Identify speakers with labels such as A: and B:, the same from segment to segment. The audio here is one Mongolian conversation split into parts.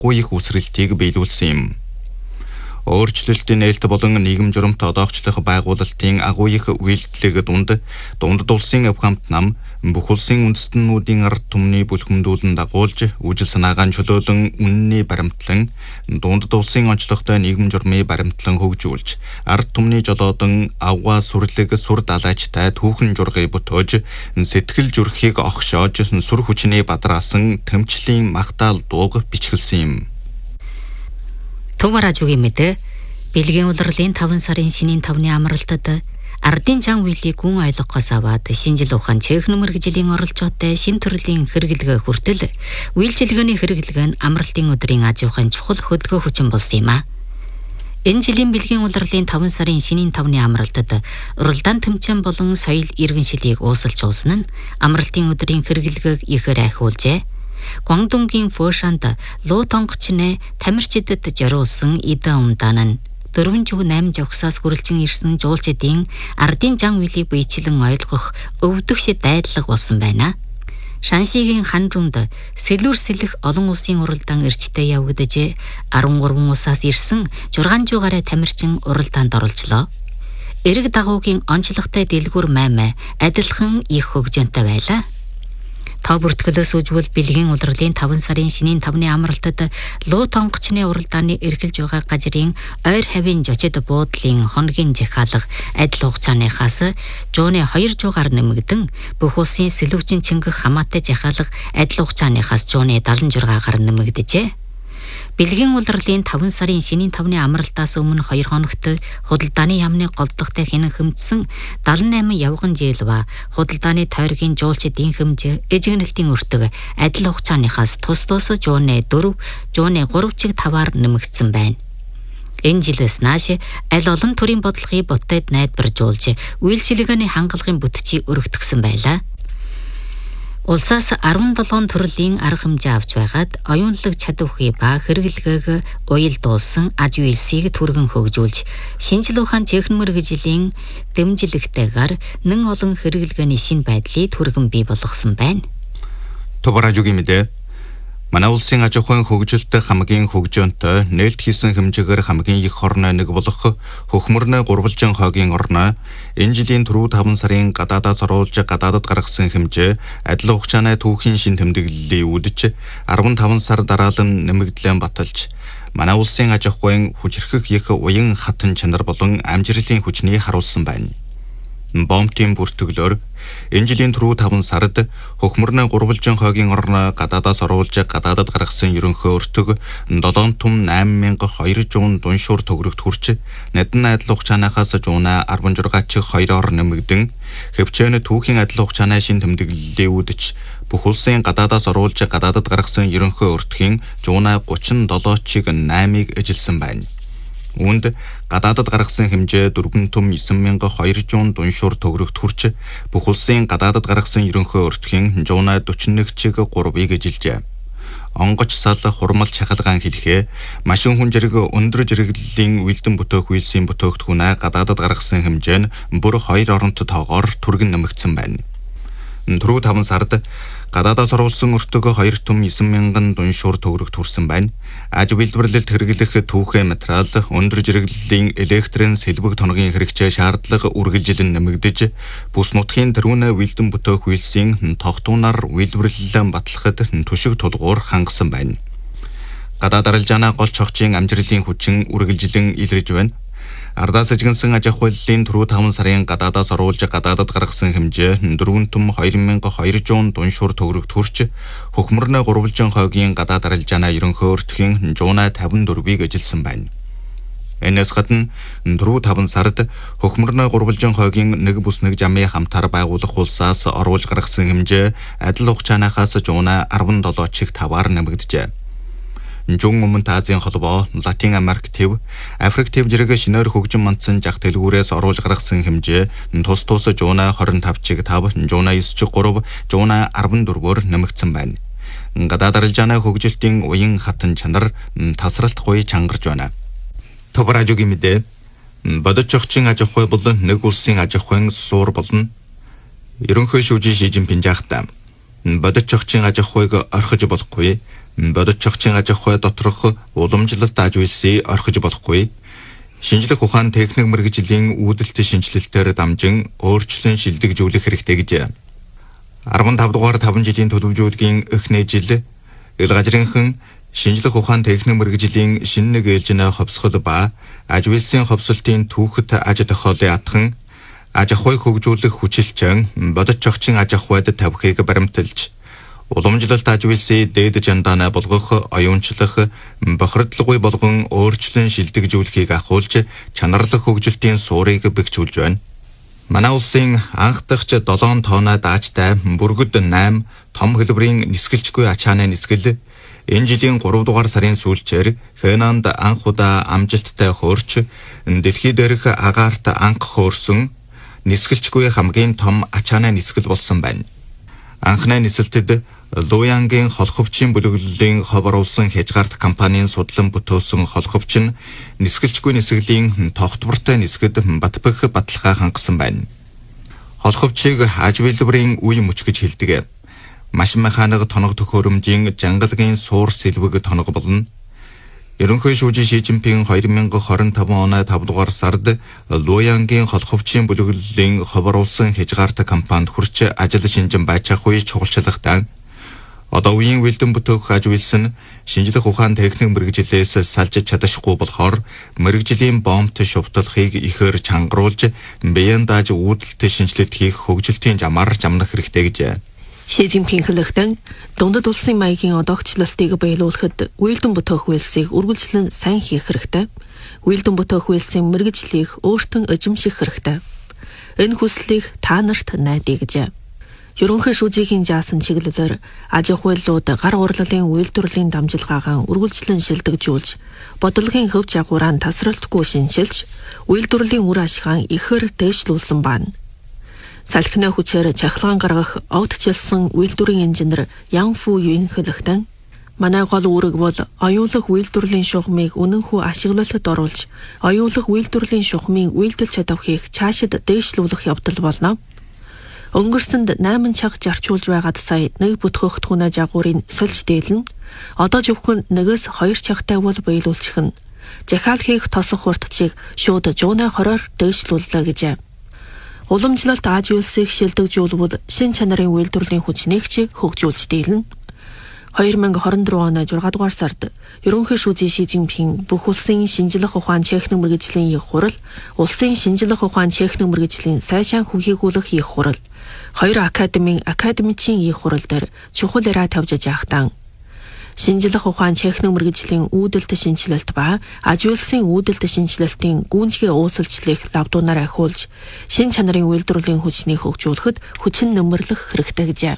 A: агуу их үсрэлтийг биелүүлсэн юм. Өөрчлөлтийн нээлт болон нийгэм журамт одоогчлох байгуулалтын агуу их үйлдэлийг дунд улсын авхамт нам бүх улсын үндэстнүүдийн ард түмний бүлхэмдүүлэн дагуулж үжил санаагаа чөлөөлөн үнний баримтлан дунд улсын онцлогтой нийгэм журмын баримтлан хөгжүүлж ард түмний жолоодон аваа сүрлэг сүр далайчтай түүхэн жургыг бүтөөж сэтгэл зүрхийг огшоож сүр хүчний бадраасан тэмчлийн магтаал дууг бичгэлсэн юм.
B: Төваражугийн мэдээ бэлгийн улирлын 5 сарын шинийн 5-ны амралтад ардын чанга үйлийг гүн ойлгохоос аваад шинэ жил ухаан цэхэн мэргэжлийн оролцоотой шинэ төрлийн хэрэглэгээ хүртэл үйлчилгээний хэрэглэгээ нь амралтын өдрийн аж ахуйн чухал хөдөлгөөн хүчин болсон юм а. Энэ жилийн бэлгийн улирлын 5 сарын шинийн 5-ны амралтад уралдаан тэмцээн болон соёл иргэн шилийг уусалж уусан нь амралтын өдрийн хэрэглэгээг ихээр айхуулжээ. Гуандунгийн Фошанд луу тонгочны тамирчидад зориулсан идэм умдаан нь 4 жиг 8 жогсоос хүрэлцэн ирсэн жуулчдын ардын жан үйлийг биечлэн ойлгох өвдөгч дайдлага болсон байна. Шаншигийн ханжуунд сэлүүр сэлэх олон улсын уралдаан эрчтэй явагдаж 13 улсаас ирсэн 600 гаруй тамирчин уралдаанд оролцлоо. Эрэг дагуугийн онцлогтой дэлгүүр маймаа адилхан их хөгжөөнтэй байлаа. Та бүртгэлээс үжвэл бэлгийн улирлын 5 сарын шинийн 5-ны амралтад луу тонгочны уралдааны эргэлж байгаа газрын ойр хавийн жочид буудлын хоногийн захиалга адил хугацааныхаас жууны 2 жуугаар нэмэгдэн бүх улсын сэлүүвчин чингэх хамаатай захиалга адил хугацааныхаас жууны 76-гаар нэмэгдэжээ. Бэлгийн улирлын 5 сарын шинийн 5-ны амралтаас өмнө 2 хоногт худалдааны яамны голдогтой хинэн хэмжсэн 78 явган жил ба худалдааны тойргийн жуулчдын хэмжээ эжигнэлтийн өртөг адил хугацааныхаас тус жууны 4, жууны 3 чиг 5-аар нэмэгдсэн байна. Энэ жилээс нааш аль олон төрлийн бодлогыг ботод найдваржуулж үйлчилгээний хангалтын бүтцийг өргөтгсөн байлаа. Улсаас 17 төрлийн арга хэмжээ авч байгаад оюунлаг чадвархий ба хэрэглэгээг уялдуулсан аж үйлсийг түргэн хөгжүүлж шинэ жил ухаан цэхэн мэргэжлийн дэмжлэгтэйгээр нэн олон хэрэглэгээний шинэ байдлыг түргэн бий болгосон байна.
A: Төваражугийн мэдээ манай улсын аж ахуйн хөгжилт хамгийн хөгжөөнтэй нээлт хийсэн хэмжээгээр хамгийн их хорноо нэг болох хөхмөрнө гурвалжин хойгийн орноо энэ жилийн түрүү 5 сарын гадаадаас оруулж гадаадад гаргасан хэмжээ адил хугацааны түүхийн шин тэмдэглэлийг үдэж 15 сар дараалан нэмэгдлэн баталж манай улсын аж ахуйн хүчрхэх их уян хатан чанар болон амжилтын хүчнийг харуулсан байна. Бомтын бүртгэлөөр энэ жилийн түрүү 5 сард хөхмөрнө гурвалжин хойгийн орноо гадаадаас оруулж гадаадад гаргасан ерөнхий өртөг 7,8200 дуншуур төгрөгт хүрч надн адил хугацаанаас жуунаа 16 чих 2-оор нэмэгдэн хөвчөөний түүхийн адил хугацааны шин тэмдэглэлийг үдэж бүх улсын гадаадаас оруулж гадаадад гаргасан ерөнхий өртөгийн жуунаа 37 чиг 8-ыг эжилсэн байна. Үүнд гадаадад гаргасан хэмжээ 4,9200 дуншуур төгрөгт хүрч бүх улсын гадаадад гаргасан ерөнхий өртөгийн жуунаа 41 чиг 3-ыг эжилжээ. Онгоч сал хурмал чахалгаан хэлэхээ машин хүн зэрэг өндөр зэрэглэлийн үйлдэн бүтээх үйлсийн бүтээгдэхүүнээ гадаадад гаргасан хэмжээ нь бүр 2 оронт тоогоор түргэн нэмэгдсэн байна. Түрүү 5 сард гадаадаас оруулсан өртөг 2,900 дуншуур төгрөгт хүрсэн байна. Аж үйлдвэрлэлд хэрэглэх түүхээ материал, өндөр зэрэглэлийн электрийн сэлбэг тоногийн хэрэгцээ шаардлага үргэлжилэн нэмэгдэж, бүс нутгийн тэрүүнэ үйлдэн бүтээх үйлсийн тогтуунаар үйлдвэрлэлэн батлахад түшиг тулгуур хангасан байна. Гадаад арилжаана гол чогчийн амжилтын хүчин үргэлжилэн илэрж байна. Ардаас эжигнсэн аж ахуйлын түрүү 5 сарын гадаадаас оруулж гадаадад гаргасан хэмжээ 4,2200 дуншуур төгрөгт хүрч хөхмөрнө гурвалжин хойгийн гадаад арилжаана ерөнхий өртөгийн жуунаа 54-ийг эжилсэн байна. Энэс гадна түрүү 5 сард хөхмөрнө гурвалжин хойгийн нэг бүс нэг жамын хамтаар байгуулах улсаас оруулж гаргасан хэмжээ адил хугацаанаас жуунаа 17 чиг 5-аар нэмэгдэжээ. Жун өмнөд Азийн холбоо, Латин Америк төв, Африк төв зэрэг шинээр хөгжин мандсан жах дэлгүүрээс оруулж гаргасан хэмжээ тус жуунаа 25 чиг 5, жуунаа 9 чиг 3, жуунаа 14-өөр нэмэгдсэн байна. Гадаад арилжааны хөгжилтийн уян хатан чанар тасралтгүй чангарч байна. Төваражугийн мэдээ бодож зохицын аж ахуй болон нэг улсын аж ахуйн суур болно. Ерөнхий шүүжин Ши Жинпин жаахтаа бодож зохицын аж ахуйг орхиж болохгүй, бодит чогчийн аж ахуй доторх уламжлалт аж үйлсийг орхиж болохгүй. Шинжлэх ухаан техник мэргэжлийн үүдэлт шинжилэлтээр дамжин өөрчлөн шилдэгжүүлэх хэрэгтэй гэж. 15 дугаар 5 жилийн төлөвлөгөөгийн эхний жил ил газрынхан шинжлэх ухаан техник мэргэжлийн шинэ нэг ээлжинэ ховсгол ба аж үйлсийн ховсолтын түүхэт аж тохиолын атхан аж ахуйг хөгжүүлэх хүчилчэн бодит чогчийн аж ахуйд тавихыг баримталж уламжлалт аж үйлсийн дээд жандаана болгох оюунчлах бохирдолгүй болгон өөрчлөн шилдэгжүүлэхийг ахуулж чанарлах хөгжилтийн суурийг бэхжүүлж байна. Манай улсын анх дахь 7 тонна даачтай бүргэд 8 том хэлбэрийн нисгэлжгүй ачааны нисгэл энэ жилийн 3 дугаар сарын сүүлчээр Хэнанд анх удаа амжилттай хөөрч дэлхий дээрх агаарт анх хөөрсөн нисгэлжгүй хамгийн том ачааны нисгэл болсон байна. Анхны нисэлтэд Луянгийн холховчийн бүлэглэлийн хов оруулсан хязгаарт компанийн судлан бүтөөсөн холховч нь нисгэлжгүй нисгэлийн тогтвортой нисгэд батбэх баталгаа хангасан байна. Холховчийг аж үйлдвэрийн үе мөч гэж хэлдэг. Машин механик тоног төхөөрөмжийн жангалгийн суур сэлвэг тоног болно. Ерөнхий шүүжийн Ши Цзиньпин 2025 оны 5 дугаар сард Луянгийн холховчийн бүлэглэлийн хов оруулсан хязгаарт компанид хүрч ажил шинжин байцаах үе чухалчлагтай. Одоо үеийн үйлдэн бүтээх аж үйлс нь шинжлэх ухаан техник мэргэжлээс салж чадахгүй болохоор мэргэжлийн бомбт шувталхыг ихээр чангаруулж биеийн дааж үүдэлт шинжилэлт хийх хөгжилтийн замаар замнах хэрэгтэй гэж.
C: Ши Цзиньпин хэлэхдээ дундад улсын маягийн одоогчлалтыг биелүүлэхэд үйлдэн бүтээх үйлсийг үргэлжлэн сайн хийх хэрэгтэй. Үйлдэн бүтээх үйлсийн мэргэжлийг өөртөө эзэмших хэрэгтэй. Энэ хүслийг та нарт найдаа гэж. Ерөнхий шүүжийн жаасан чиглэлээр аж ахуйлууд гар урлалын үйлдвэрлэлийн дамжилгаагаан үргэлжлэн шилдэгжүүлж, бодлогын хөв жагуураа тасралтгүй шинжилж, үйлдвэрлэлийн үр ашигаан ихээр дээшлүүлсэн байна. Салхины хүчээр чахалгаан гаргах огтчилсан үйлдвэрийн инженер Ян Фу Юн хэлэхдээ манай гол үүрэг бол оюунлах үйлдвэрлэлийн шугамыг үнэнхүү ашиглалтад оруулж, оюунлах үйлдвэрлэлийн шугамын үйлдэл чадварыг цаашид дээшлүүлэх явдал болно. Өнгөрсөнд 8 чаг жарчуулж байгаад сая нэг бүтгэгдэхүүн жагуурын сольж дээлэн одоо зөвхөн 1-2 чагтай бол биелүүлчих нь захиал хийх тосох хурдчийг шууд 120-оор дээшлүүллээ гэж. Уламжлалт аж үйлсийг шилдэгжүүлбэл шин чанарын үйлдвэрлэлийн хүчнийг ч хөгжүүлж дээлэн. 2024 оны 6 дугаар сард ерөнхий шүүжийн Ши Цзиньпин бүх улсын шинжлэх ухаан техник мэргэжлийн их хурал, улсын шинжлэх ухаан техник мэргэжлийн сайшаан хүхийгүүлэх их хурал, 2 академийн академичийн их хурал дээр чухал яриа тавьж яахтан шинжлэх ухаан техник мэргэжлийн үүдэлт шинжилэлт ба аж үйлсийн үүдэлт шинжилэлтийн гүнзгий уусалчлалыг лавдуунаар ахиулж, шин чанарын үйлдвэрлэлийн хүчнийг хөгжүүлэхэд хүчин нэмэрлэх хэрэгтэй гэж.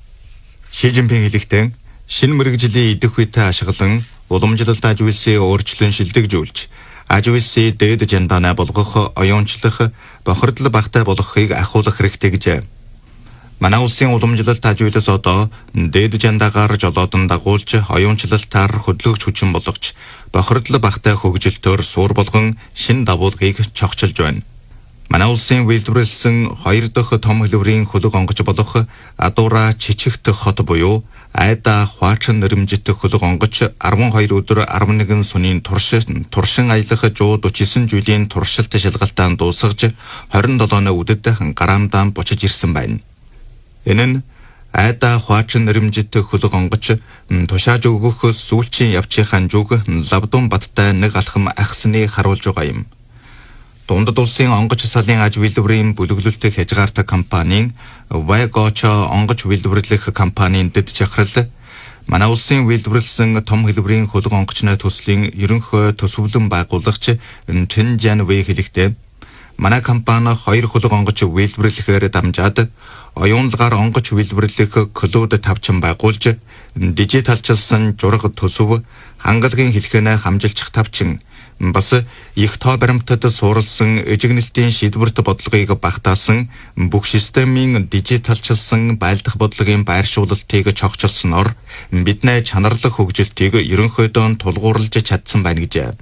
A: Ши Цзиньпин хэлэхдээ шинэ мэргэжлийн идэх үетэй ашиглан уламжлалт аж үйлсийг өөрчлөн шилдэгжүүлж, аж үйлсийг дээд жандаана болгох, оюунчлах, бохирдол багтай болгохыг ахиулах хэрэгтэй гэж. Манай улсын уламжлалт аж үйлс одоо дээд жандаагаар жолоодон дагуулж, оюунчлалтаар хөдөлгөгч хүчин болгож, бохирдол багтай хөгжилтөөр суур болгон шинэ давуулгыг чогчилж байна. Манай улсын үйлдвэрлэсэн 2 дахь том хэлбэрийн хөлөг онгоц болох Адуура Чичигт хот буюу Айда Хваачин нэрмжит хөлөг онгоц 12 өдөр 11 сүнийн туршин аялах 149 жилийн туршилт шалгалтаан дуусгаж 27 өдөд гараамдаан бочиж ирсэн байна. Энэ нь Айда Хваачин нэрмжит хөлөг онгоц тушааж өгөх сүүлчийн явчихын зүг лавдун баттай нэг алхам ахсныг харуулж байгаа юм. Дундад улсын онгоц салын аж үйлдвэрийн бүлэглэлт хязгаартай компанийн Вайгочо онгоц үйлдвэрлэх компанийн дэд чахрал манай улсын үйлдвэрлэсэн том хэлбэрийн хөлөг онгоцны төслийн ерөнхий төсвөлэн байгуулагч Чэн Жан Вэй хэлэхдээ манай компани 2 хөлөг онгоц үйлдвэрлэхээр дамжаад оюунлагаар онгоц үйлдвэрлэх клуб тавчин байгуулж дижиталчилсан жураг төсөв хангалагын хэлхэнэ хамжилчих тавчин бас их тоо баримтад суурилсан эжигнэлтийн шийдвэрт бодлогыг багтаасан бүх системийн дижиталчилсан байлдах бодлогын байршуулалтыг чогчилсноор бидний чанарлах хөгжилтийг ерөнхийдөө тулгуурлаж чадсан байна гэж.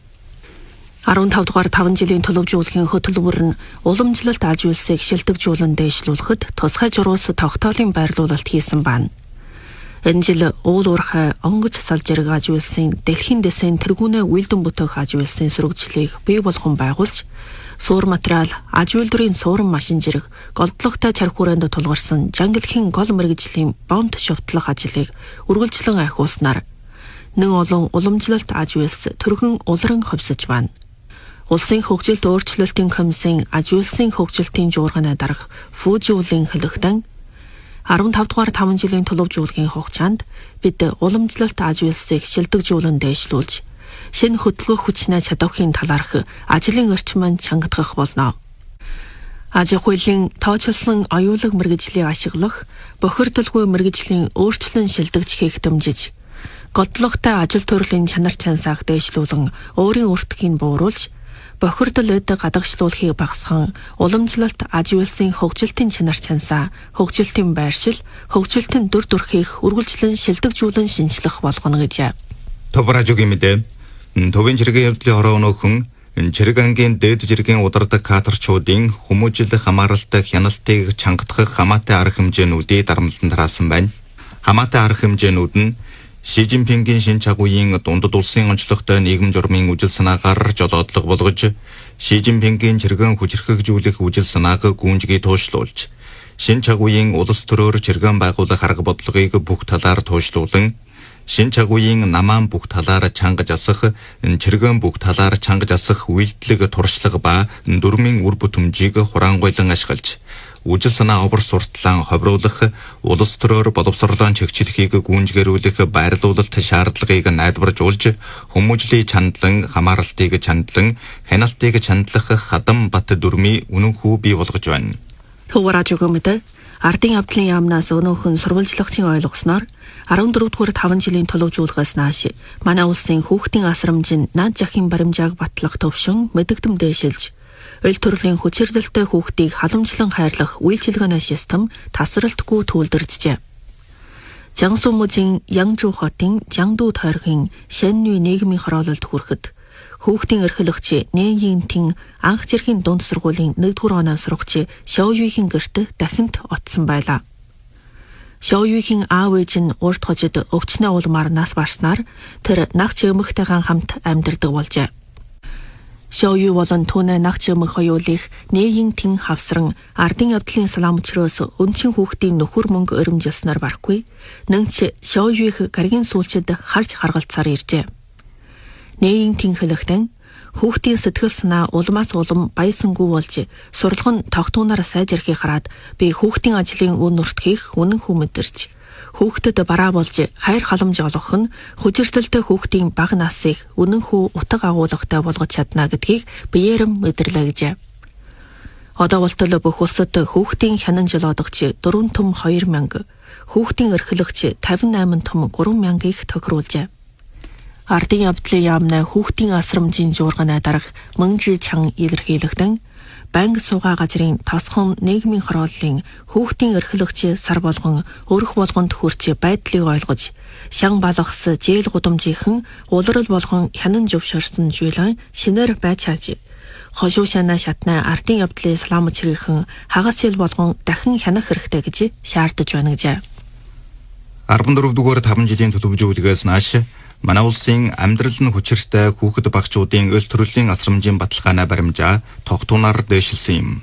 C: 15 дугаар 5 жилийн төлөвлөжүүлэхийн хөтөлбөр нь уламжлалт аж үйлсийг шилдэгжүүлэн дээшлүүлэхэд тусгай журуус тогтоолын байрлуулалт хийсэн байна. Энэ жил уул уурхай онгоц салж яриг ажуулсан дэлхийн дэсэн тэргүүнээ үйлдэн бүтээх ажуулсан сургуучлыг бий болгон байгуулж суур материал, аж үйлдвэрийн суурин машин зэрэг голдлогтой чарх хүрээнд тулгарсан жангилхийн гол мэргэжлийн бомт шовтлох ажлыг үргэлжлэн ахиулснаар нэг олон уламжлалт аж үйлс төргөн улран ховсож байна. Улсын хөгжилт өөрчлөлтийн комиссийн аж үйлсийн хөгжилтийн жуурганы дарга Фужиулын хэлэхдээ 15 дугаар 5 жилийн төлөвжүүлгийн хугацаанд бид уламжлалт аж үйлсийг шилдэгжүүлэн дээшлүүлж шинэ хөдөлгөөх хүчнээ чадвархын талаарх ажлын орчмыг чангадгах болно. Аж ахуйн тооцоолсон оюулаг мэргэжлийг ашиглах, бохирдолгүй мэргэжлийн өөрчлөн шилдэгжихийг дэмжиж, голдлогтой ажил төрлийн чанар чансааг дээшлүүлэн өөрийн өртгийг бууруулж, бохирдол эд гадагшлуулахыг багасган уламжлалт аж үйлсийн хөгжилтийн чанар чансаа, хөгжилтийн байршил, хөгжилтийн дүр төрхийг үргэлжлэн шилдэгжүүлэн шинжлэх болгоно гэж.
A: Товражугийн мэдээ. Төвийн жиргэн явдлын хороо өнөөхөн жирэг ангийн дээд жиргэн удардаг каторчуудын хүмүүжил хамааралтай хяналтыг чангадах хамаатай арга хэмжээнүүдийг дарамтлан тараасан байна. Хамаатай арга хэмжээнүүд нь Ши Жинпингийн шинэ чагуугийн дундад улсын онцлогтой нийгэм журмын үжил санаагаар жолоодлого болгож, Ши Жинпингийн чиргэн хүчрхэгжүүлэх үжил санааг гүнжгий туушруулж, шинэ чагуугийн улс төрөөр чиргэн байгуулах арга бодлогыг бүх талаар туушруулан, шинэ чагуугийн намаан бүх талаар чангаж асах, чиргэн бүх талаар чангаж асах үйлдэлэг туршлага ба дөрмийн үр бүтэмжийг хураангуйлан ашиглаж, үжил санаа овор сурталаан ховруулах, улс төрөөр боловсролоо чигчлэхийг гүнжгэрүүлэх байрлуулалт шаардлагыг найдваржуулж, хүмүүжлийн чандлан, хамааралтыг чандлан, хяналтыг чандлах хадам бат дүрмийн үнэн хүү бий болгож байна.
C: Төвөраж өгөөмөд ардын явдлын яамнаас өнөөхөн сурвалжлагчийн ойлгосноор 14 дугаар 5 жилийн төлөвжүүлгээс нааш манай улсын хүүхдийн асрамжийн наад жахын баримжааг батлах төвшин мэдэгдэм дээшилж, ойл төрлийн хүчирдэлтэй хүүхдийг халамжлан хайрлах үйлчилгээний систем тасралтгүй төлөвлөржээ. Жансу мужийн Янжу хотын Жангду тойргийн Шэннүй нийгмийн хороололд хүрэхэд хүүхдийн эрхлэгч Нэйин Тин анх зэргийн дунд сургуулийн 1-р оноо сурагч Шоуюигийн гэрт дахинд оцсон байлаа. Шоуюигийн аав ээж нь урд хожид өвчнөө улмаар нас барснаар тэр нагч эмэгтэйгэн хамт амьдардаг болжээ. Шоуюи болон түүний нагч эмэг хоёулыг Нэйин Тин хавсран ардын явдлын салаамчроос өнчин хүүхдийн нөхөр мөнгө өрөмжилснээр барахгүй, нэнч Шоуюиг гаргийн сүүлчид харж харгалцаар иржээ. Нэйин Тин хэлэхдээ хүүхдийн сэтгэл санаа улмаас улам баясангүй болж сурлагын тогтуунаар сайжрахыг хараад би хүүхдийн ажлын үн нуртхийг үнэн хүн мэдэрч хүүхдэд бараа болж хайр халамж олгох нь хүчирдэлтэй хүүхдийн бага насыг үнэн хүү утга агуулгатай болгож чадна гэдгийг биеэрэм мэдэрлээ гэжээ. Одоо болтол бүх улсад хүүхдийн хянан жолоодогч 4 том 2000, хүүхдийн эрхлэгч 58 том 3000-ыг тохируулжээ. Ардын явдлын яамнаа хүүхдийн асрамжийн жуурганы дарга Мөнжи Чан илэрхийлэхдээ банк суугаа газрын тосхон нийгмийн хорооллын хүүхдийн эрхлэгч сар болгон өрх болгонд хүрч байдлыг ойлгож, шан балгас зээл гудамжийнхэн улирал болгон хянан зөвшөөрсөн жуулан шинээр байж хааж, хошуу шанаа шатнаа ардын явдлын салаамчрийнхэн хагас жил болгон дахин хянах хэрэгтэй гэж шаардаж байна гэжээ.
A: 14 дугаар 5 жилийн төлөвжүүлгээс нааш манай улсын амьдрал нь хүчиртэй хүүхэд багчуудын өл төрлийн асрамжийн баталгааны баримжаа тогтуунаар дээшилсэн юм.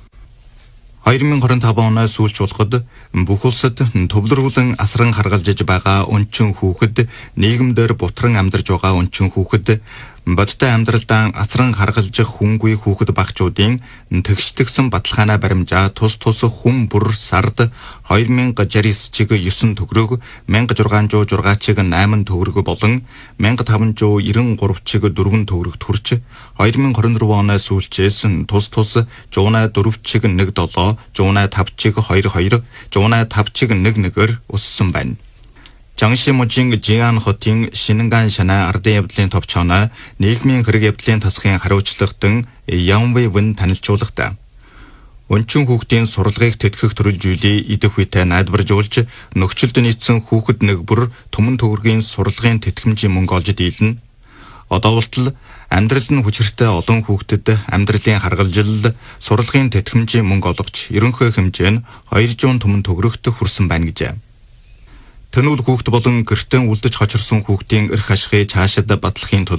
A: 2025 оноос сүүлч болоход бүх улсад төвлөрүүлэн асран харгалзаж байгаа өнчин хүүхэд, нийгэмдэр бутран амьдарч байгаа өнчин хүүхэд, бодтой амьдралдаа асран харгалзах хүнгүй хүүхэд багчуудын тэгштгсэн баталгааны баримжаа тус хүн бүр сард 2069 чиг 9 төгрөг, 1606 чиг 8 төгрөг болон 1593 чиг 4 төгрөг төрч 2024 оноос сүүлчээс тус 104 чиг 17, 105 чиг 22, 105 чиг 11-ээр өссөн байна. Жангши мужийн Жиан хотын Шинэнган шанаа ардын явдлын товчооноо нийгмийн хэрэг явдлын тасгын хариуцлагадан Ямвэ Вэн танилцуулгатай. Өнчин хүүхдийн сурлагыг тэтгэх төрөлжүүлээ идэх үедээ найдваржуулж, нөхцөлд нийцсэн хүүхэд нэг бүр түмэн төгрөгийн сурлагын тэтгэмжийн мөнгө олж дийлнэ. Одоо болтол амьдрал нь хүчиртэй олон хүүхдэд амьдралын харгалзал, сурлагын тэтгэмжийн мөнгө олгож, ерөнхий хэмжээ нь 200 түмэн төгрөгт хүрсэн байна гэжээ. Тэнүүл хүүхэд болон гэртэн үлдэж хочирсон хүүхдийн эрх ашигыг цаашид батлахын тулд